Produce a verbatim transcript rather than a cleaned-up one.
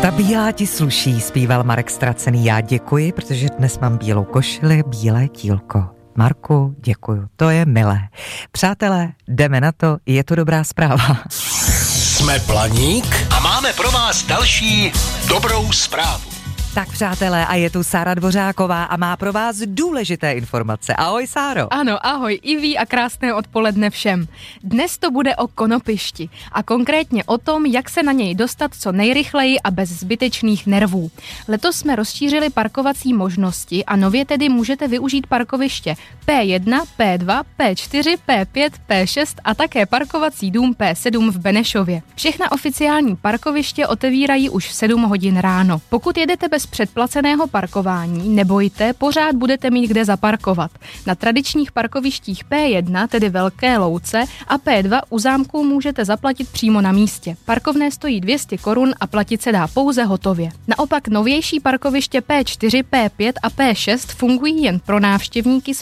Ta bílá ti sluší, zpíval Marek Ztracený. Já děkuji, protože dnes mám bílou košili, bílé tílko. Marku, děkuju, to je milé. Přátelé, jdeme na to, je to dobrá zpráva. Jsme Planík a máme pro vás další dobrou zprávu. Tak přátelé, a je tu Sára Dvořáková a má pro vás důležité informace. Ahoj Sáro. Ano, ahoj Iví a krásné odpoledne všem. Dnes to bude o konopišti a konkrétně o tom, jak se na něj dostat co nejrychleji a bez zbytečných nervů. Letos jsme rozšířili parkovací možnosti a nově tedy můžete využít parkoviště P jedna, P dva, P čtyři, P pět, P šest a také parkovací dům P sedm v Benešově. Všechna oficiální parkoviště otevírají už v sedm hodin ráno. Pokud jedete bez předplaceného parkování, nebojte, pořád budete mít kde zaparkovat. Na tradičních parkovištích P jedna, tedy Velké Louce, a P dva u zámku můžete zaplatit přímo na místě. Parkovné stojí dvě stě korun a platit se dá pouze hotově. Naopak novější parkoviště P čtyři, P pět a P šest fungují jen pro návštěvníky s